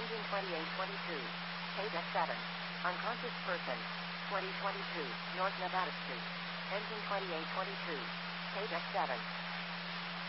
Engine 2822. Page F7. Unconscious person. 2022, North Nevada Street. Engine 2822. Page F7.